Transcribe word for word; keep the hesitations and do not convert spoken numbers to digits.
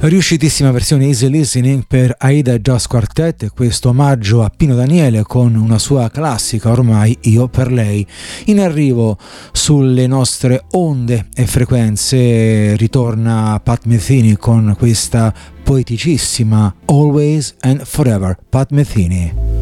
Riuscitissima versione easy listening per Aida Jazz Quartet e questo omaggio a Pino Daniele con una sua classica ormai Io per lei. In arrivo sulle nostre onde e frequenze ritorna Pat Metheny con questa poeticissima Always and Forever. Pat Metheny.